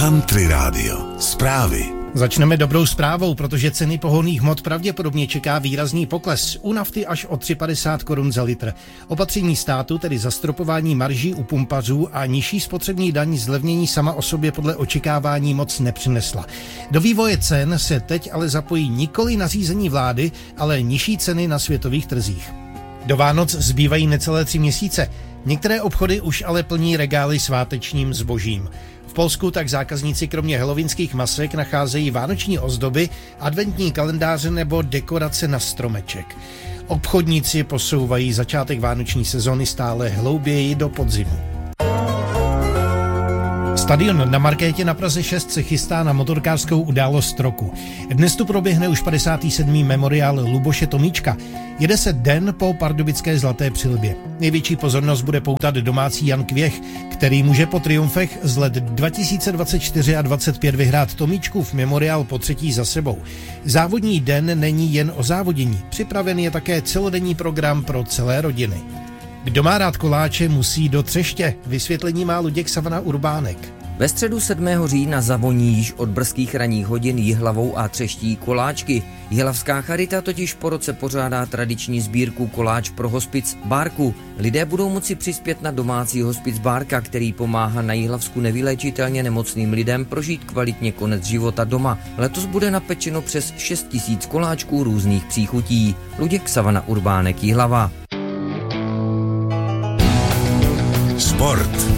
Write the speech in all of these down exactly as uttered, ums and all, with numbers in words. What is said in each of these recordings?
Country Radio. Zprávy. Začneme dobrou zprávou, protože ceny pohonných hmot pravděpodobně čeká výrazný pokles. U nafty až o tři padesát korun za litr. Opatření státu, tedy zastropování marží u pumpařů a nižší spotřební daň zlevnění sama o sobě podle očekávání moc nepřinesla. Do vývoje cen se teď ale zapojí nikoli nařízení vlády, ale nižší ceny na světových trzích. Do Vánoc zbývají necelé tři měsíce. Některé obchody už ale plní regály svátečním zbožím. V Polsku tak zákazníci kromě halloweenských masek nacházejí vánoční ozdoby, adventní kalendáře nebo dekorace na stromeček. Obchodníci posouvají začátek vánoční sezony stále hlouběji do podzimu. Stadion na Markétě na Praze šest se chystá na motorkářskou událost roku. Dnes tu proběhne už padesátý sedmý memoriál Luboše Tomíčka. Jede se den po pardubické zlaté přilbě. Největší pozornost bude poutat domácí Jan Kvěch, který může po triumfech z let dva tisíce dvacet čtyři a dvacet pět vyhrát Tomíčkův memoriál po třetí za sebou. Závodní den není jen o závodění, připraven je také celodenní program pro celé rodiny. Kdo má rád koláče, musí do Třeště. Vysvětlení má Luděk Savana Urbánek. Ve středu sedmého října zavoní již od brzkých ranních hodin Jihlavou a Třeští koláčky. Jihlavská charita totiž po roce pořádá tradiční sbírku Koláč pro hospic Bárku. Lidé budou moci přispět na domácí hospic Bárka, který pomáhá na Jihlavsku nevyléčitelně nemocným lidem prožít kvalitně konec života doma. Letos bude napečeno přes šest tisíc koláčků různých příchutí. Luděk Savana Urbánek, Jihlava. Sport.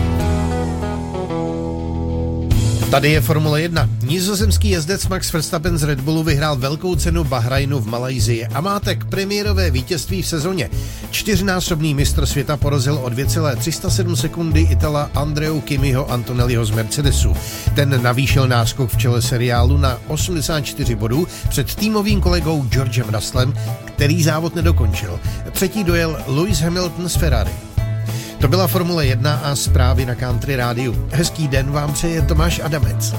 Tady je Formule jedna. Nizozemský jezdec Max Verstappen z Red Bullu vyhrál velkou cenu Bahrajnu v Malajsii a má tak premiérové vítězství v sezóně. Čtyřnásobný mistr světa porazil o dvě celé tři sta sedm sekundy Itala Andreu Kimiho Antonelliho z Mercedesu. Ten navýšil náskok v čele seriálu na osmdesát čtyři bodů před týmovým kolegou Georgem Russellem, který závod nedokončil. Třetí dojel Lewis Hamilton z Ferrari. To byla Formule jedna a zprávy na Country Rádiu. Hezký den vám přeje Tomáš Adamec.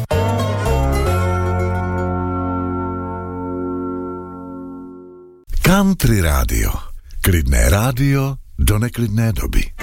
Country Radio. Klidné rádio do neklidné doby.